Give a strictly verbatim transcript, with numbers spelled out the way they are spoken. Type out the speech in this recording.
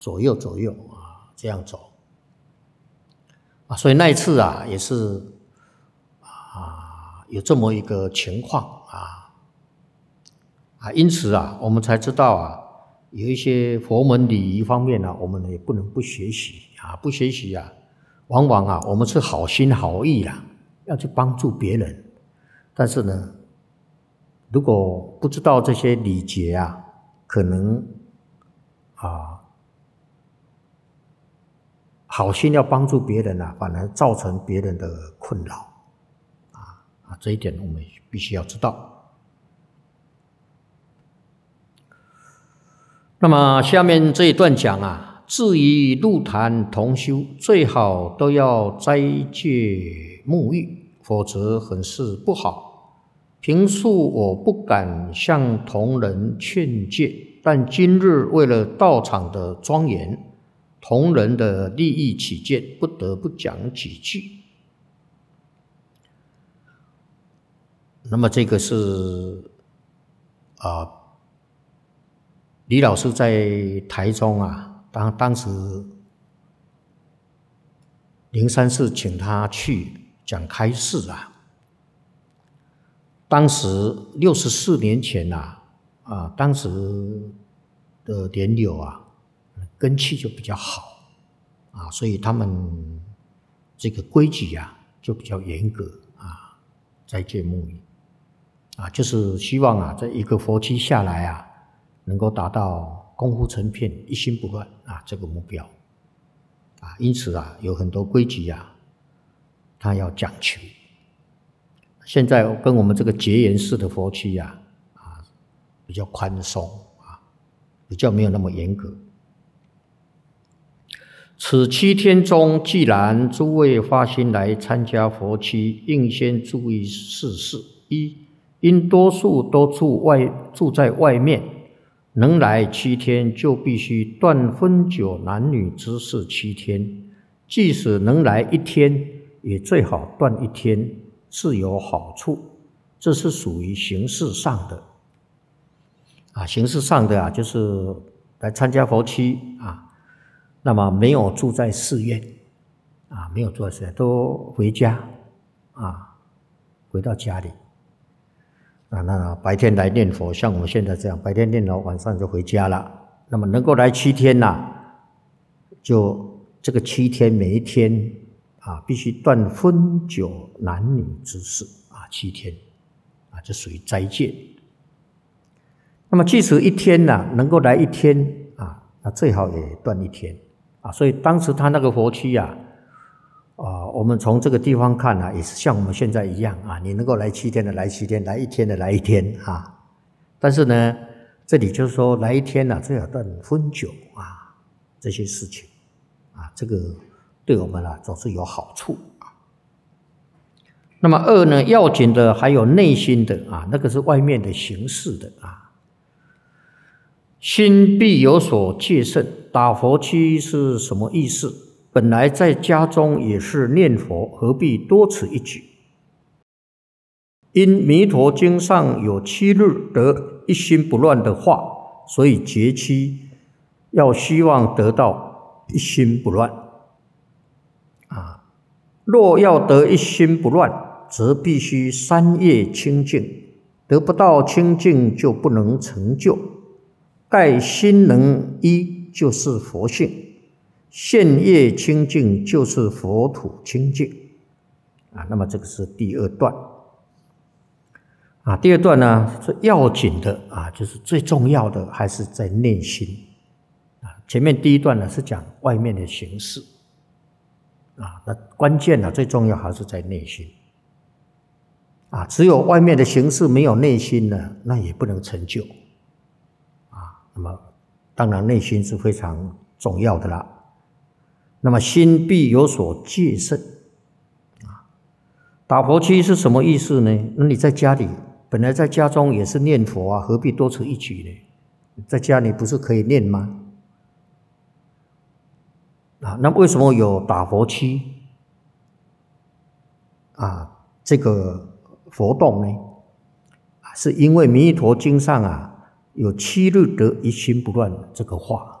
左右左右啊这样走啊，所以那一次啊也是啊有这么一个情况啊啊，因此啊我们才知道啊有一些佛门礼仪方面啊，我们也不能不学习啊，不学习啊，往往啊我们是好心好意啦，要去帮助别人，但是呢，如果不知道这些礼节啊，可能啊。好心要帮助别人啊，反而造成别人的困扰啊啊！这一点我们必须要知道。那么下面这一段讲啊，至于入坛同修，最好都要斋戒沐浴，否则很是不好。平素我不敢向同仁劝诫，但今日为了道场的庄严，同仁的利益起见，不得不讲几句。那么这个是啊、呃，李老师在台中啊，当当时灵山寺请他去讲开示啊，当时六十四年前啊，啊，当时的莲友啊。根气就比较好啊，所以他们这个规矩啊就比较严格啊，斋戒沐浴啊，就是希望啊，这一个佛期下来啊，能够达到功夫成片、一心不乱啊这个目标啊，因此啊，有很多规矩啊，他要讲求。现在跟我们这个结缘式的佛期啊，啊比较宽松啊，比较没有那么严格。此七天中，既然诸位发心来参加佛期，应先注意四事：一，因多数都住外住在外面，能来七天，就必须断分酒男女之事七天。即使能来一天，也最好断一天，是有好处。这是属于形式上的啊，形式上的啊，就是来参加佛期啊。那么没有住在寺院啊，没有住在寺院，都回家啊，回到家里啊。那白天来念佛，像我们现在这样，白天念佛，晚上就回家了。那么能够来七天呐、啊，就这个七天每一天啊，必须断分酒男女之事啊，七天啊，这属于斋戒。那么即使一天呐、啊，能够来一天啊，那最好也断一天。啊，所以当时他那个佛期啊，啊，我们从这个地方看啊，也是像我们现在一样啊，你能够来七天的来七天，来一天的来一天啊。但是呢，这里就是说来一天呢、啊，最好断分酒啊这些事情啊，这个对我们啊总是有好处啊。那么二呢，要紧的还有内心的啊，那个是外面的形式的啊。心必有所戒慎，打佛七是什么意思？本来在家中也是念佛，何必多此一举？因弥陀经上有七日得一心不乱的话，所以节期要希望得到一心不乱啊。若要得一心不乱，则必须三业清净，得不到清净就不能成就。盖心能一就是佛性，现业清净就是佛土清净啊。那么这个是第二段啊。第二段呢是要紧的啊，就是最重要的还是在内心啊。前面第一段呢是讲外面的形式啊，那关键呢最重要还是在内心啊。只有外面的形式没有内心呢，那也不能成就。那么当然内心是非常重要的啦。那么心必有所戒慎啊。打佛七是什么意思呢？那你在家里本来在家中也是念佛啊，何必多此一举呢？在家里不是可以念吗？啊，那为什么有打佛七啊这个活动呢？啊，是因为弥陀经上啊有七日得一心不乱这个话